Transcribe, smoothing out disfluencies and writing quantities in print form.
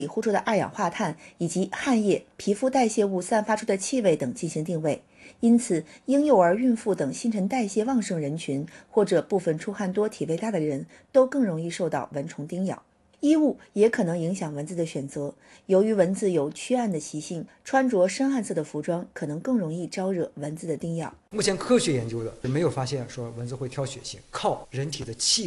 呼出的二氧化碳以及汗液、皮肤代谢物散发出的气味等进行定位。因此，婴幼儿、孕妇等新陈代谢旺盛人群，或者部分出汗多、体味大的人，都更容易受到蚊虫叮咬。衣物也可能影响蚊子的选择，由于蚊子有驱暗的习性，穿着深暗色的服装可能更容易招惹蚊子的叮咬。 目前科学研究的没有发现说蚊子会挑血型，靠人体的气